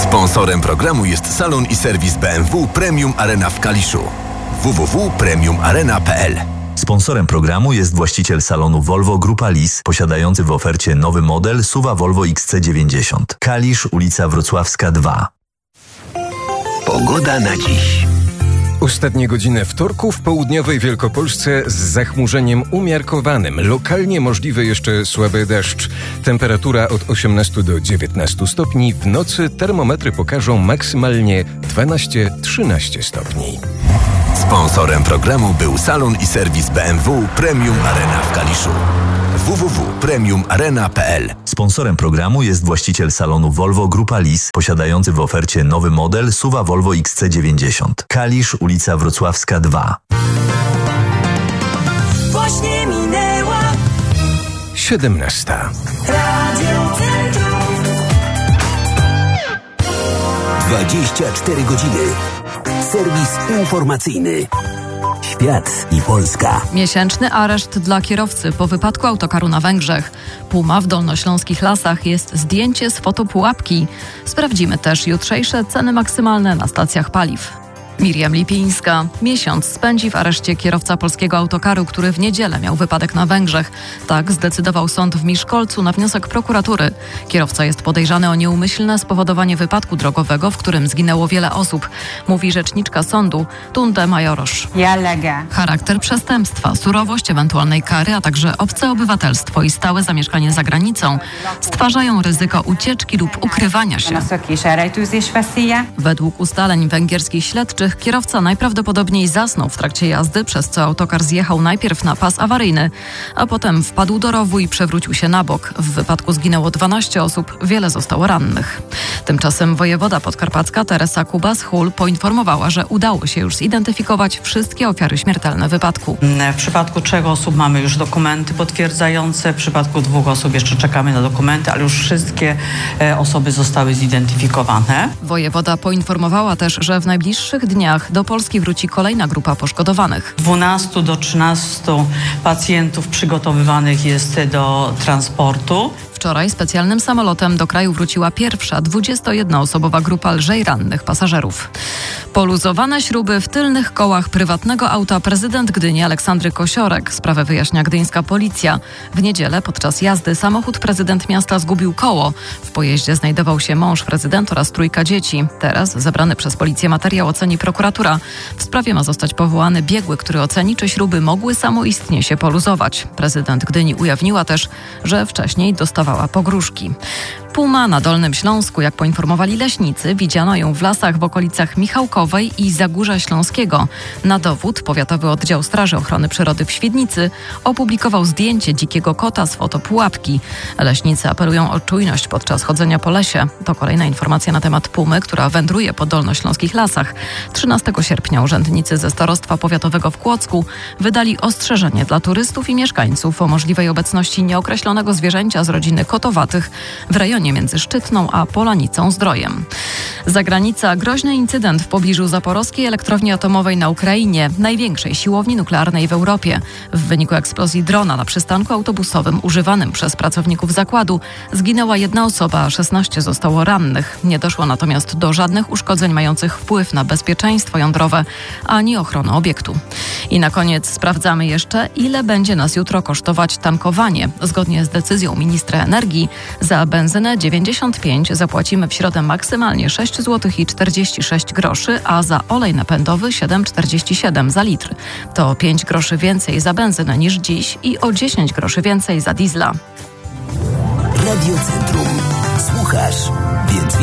Sponsorem programu jest salon i serwis BMW Premium Arena w Kaliszu. www.premiumarena.pl. Sponsorem programu jest właściciel salonu Volvo Grupa Lis, posiadający w ofercie nowy model SUV Volvo XC90. Kalisz, ulica Wrocławska 2. Pogoda na dziś. Ostatnie godziny wtorku w południowej Wielkopolsce z zachmurzeniem umiarkowanym. Lokalnie możliwy jeszcze słaby deszcz. Temperatura od 18 do 19 stopni. W nocy termometry pokażą maksymalnie 12-13 stopni. Sponsorem programu był salon i serwis BMW Premium Arena w Kaliszu. www.premiumarena.pl. Sponsorem programu jest właściciel salonu Volvo Grupa Lis, posiadający w ofercie nowy model SUV Volvo XC90. Kalisz, ulica Wrocławska 2. Właśnie minęła 17. Radio Centrum. 24 godziny. Serwis informacyjny. Świat i Polska. Miesięczny areszt dla kierowcy po wypadku autokaru na Węgrzech. Puma w dolnośląskich lasach jest zdjęcie z fotopułapki. Sprawdzimy też jutrzejsze ceny maksymalne na stacjach paliw. Miriam Lipińska. Miesiąc spędzi w areszcie kierowca polskiego autokaru, który w niedzielę miał wypadek na Węgrzech. Tak zdecydował sąd w Miszkolcu na wniosek prokuratury. Kierowca jest podejrzany o nieumyślne spowodowanie wypadku drogowego, w którym zginęło wiele osób. Mówi rzeczniczka sądu Tunde Majorosz. Charakter przestępstwa, surowość ewentualnej kary, a także obce obywatelstwo i stałe zamieszkanie za granicą stwarzają ryzyko ucieczki lub ukrywania się. Według ustaleń węgierskich śledczych kierowca najprawdopodobniej zasnął w trakcie jazdy, przez co autokar zjechał najpierw na pas awaryjny, a potem wpadł do rowu i przewrócił się na bok. W wypadku zginęło 12 osób, wiele zostało rannych. Tymczasem wojewoda podkarpacka Teresa Kubas-Hul poinformowała, że udało się już zidentyfikować wszystkie ofiary śmiertelne wypadku. W przypadku 3 osób mamy już dokumenty potwierdzające, w przypadku 2 osób jeszcze czekamy na dokumenty, ale już wszystkie osoby zostały zidentyfikowane. Wojewoda poinformowała też, że w najbliższych dniach do Polski wróci kolejna grupa poszkodowanych. 12 do 13 pacjentów przygotowywanych jest do transportu. Wczoraj specjalnym samolotem do kraju wróciła pierwsza 21-osobowa grupa lżej rannych pasażerów. Poluzowane śruby w tylnych kołach prywatnego auta prezydent Gdyni Aleksandry Kosiorek. Sprawę wyjaśnia gdyńska policja. W niedzielę podczas jazdy samochód prezydent miasta zgubił koło. W pojeździe znajdował się mąż prezydenta oraz 3 dzieci. Teraz zebrany przez policję materiał oceni prokuratura. W sprawie ma zostać powołany biegły, który oceni, czy śruby mogły samoistnie się poluzować. Prezydent Gdyni ujawniła też, że wcześniej dostawała pogróżki. Puma na Dolnym Śląsku, jak poinformowali leśnicy, widziano ją w lasach w okolicach Michałkowej i Zagórza Śląskiego. Na dowód Powiatowy Oddział Straży Ochrony Przyrody w Świdnicy opublikował zdjęcie dzikiego kota z fotopułapki. Leśnicy apelują o czujność podczas chodzenia po lesie. To kolejna informacja na temat pumy, która wędruje po dolnośląskich lasach. 13 sierpnia urzędnicy ze Starostwa Powiatowego w Kłodzku wydali ostrzeżenie dla turystów i mieszkańców o możliwej obecności nieokreślonego zwierzęcia z rodziny kotowatych w rejonie między Szczytną a Polanicą-Zdrojem. Zagranica. Groźny incydent w pobliżu Zaporowskiej Elektrowni Atomowej na Ukrainie, największej siłowni nuklearnej w Europie. W wyniku eksplozji drona na przystanku autobusowym używanym przez pracowników zakładu zginęła 1 osoba, a 16 zostało rannych. Nie doszło natomiast do żadnych uszkodzeń mających wpływ na bezpieczeństwo jądrowe ani ochronę obiektu. I na koniec sprawdzamy jeszcze, ile będzie nas jutro kosztować tankowanie. Zgodnie z decyzją ministra energii za benzynę 95 zapłacimy w środę maksymalnie 6 zł i 46 groszy, a za olej napędowy 7,47 za litr. To 5 groszy więcej za benzynę niż dziś i o 10 groszy więcej za diesla. Radio Centrum. Słuchasz, więc